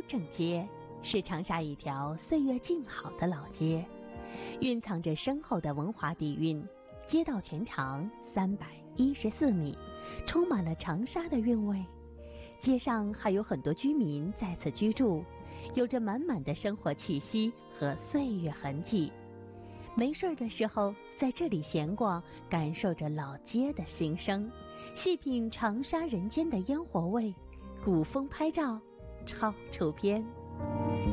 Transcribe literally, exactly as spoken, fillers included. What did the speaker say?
正街是长沙一条岁月静好的老街，蕴藏着深厚的文化底蕴。街道全长三百一十四米，充满了长沙的韵味。街上还有很多居民在此居住，有着满满的生活气息和岁月痕迹。没事的时候在这里闲逛，感受着老街的心声，细品长沙人间的烟火味，古风拍照超出片。